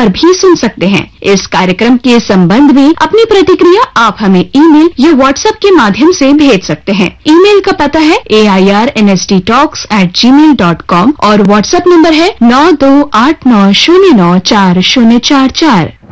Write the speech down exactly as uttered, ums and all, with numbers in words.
पर भी सुन सकते हैं। इस कार्यक्रम के संबंध में अपनी प्रतिक्रिया आप हमें ईमेल या व्हाट्सएप के माध्यम से भेज सकते हैं। ईमेल का पता है ए I R N S D talks at जी मेल डॉट कॉम और व्हाट्सएप नंबर है नौ दो आठ नौ शून्य नौ चार शून्य चार चार।